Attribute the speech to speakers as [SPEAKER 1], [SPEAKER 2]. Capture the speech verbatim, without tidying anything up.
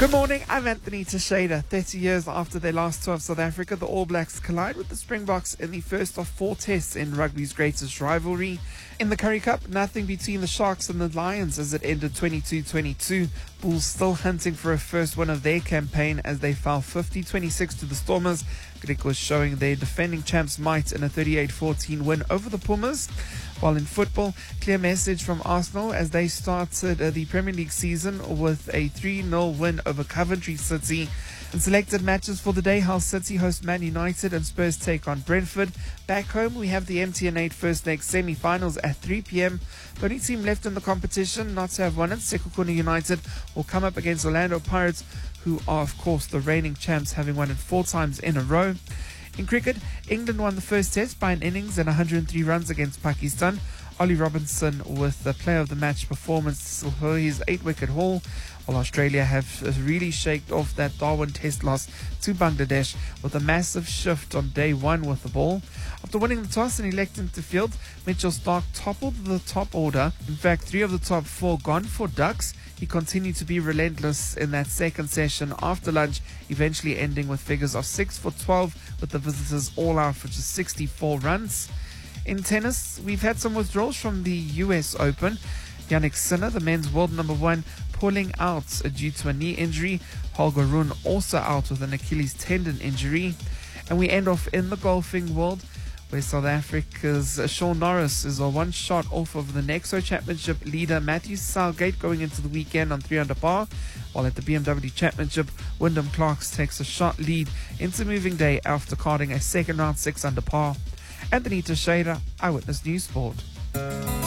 [SPEAKER 1] Good morning, I'm Anthony Teixeira. thirty years after their last tour of South Africa, the All Blacks collide with the Springboks in the first of four tests in rugby's greatest rivalry. In the Currie Cup, nothing between the Sharks and the Lions as it ended twenty-two twenty-two. Bulls still hunting for a first win of their campaign as they fell fifty twenty-six to the Stormers. Cricket was showing their defending champs might in a thirty-eight fourteen win over the Pumas. While in football, clear message from Arsenal as they started uh, the Premier League season with a three nil win over Coventry City. In selected matches for the day, Hull City host Man United and Spurs take on Brentford. Back home, we have the M T N eight first leg semi-finals at three p.m. The only team left in the competition not to have won it, Sekhukhune United, will come up against Orlando Pirates, who are, of course, the reigning champs, having won it four times in a row. In cricket, England won the first test by an innings and one hundred three runs against Pakistan. Ollie Robinson with the player of the match performance for his eight-wicket haul, while Australia have really shaked off that Darwin test loss to Bangladesh with a massive shift on day one with the ball. After winning the toss and electing to field, Mitchell Starc toppled the top order. In fact, three of the top four gone for ducks. He continued to be relentless in that second session after lunch, eventually ending with figures of six for twelve with the visitors all out for just sixty-four runs. In tennis, we've had some withdrawals from the U S Open. Jannik Sinner, the men's world number one, pulling out due to a knee injury. Holger Rune also out with an Achilles tendon injury. And we end off in the golfing world, where South Africa's Shaun Norris is a one shot off of the Nexo Championship leader Matthew Southgate going into the weekend on three under par, while at the B M W Championship, Wyndham Clarks takes a shot lead into moving day after carding a second round six under par. Anthony Teixeira, Eyewitness News Sport.